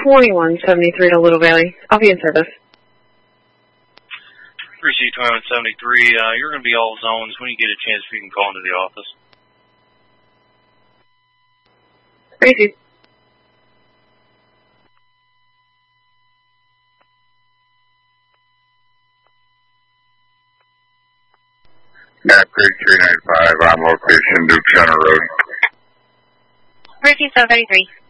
2173 to Little Valley. I'll be in service. 3C2173, you're going to be all zones. When you get a chance, if you can call into the office. Crazy. Map Creek 395, on location, Duke Center Road. 3C733.